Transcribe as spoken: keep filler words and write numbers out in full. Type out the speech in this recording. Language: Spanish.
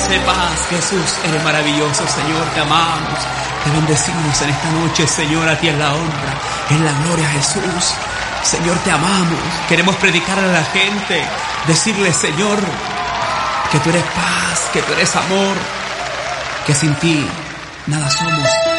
de paz, Jesús, eres maravilloso, Señor, te amamos, te bendecimos en esta noche, Señor, a ti es la honra, en la gloria, Jesús. Señor, te amamos, queremos predicar a la gente, decirle, Señor, que tú eres paz, que tú eres amor, que sin ti nada somos.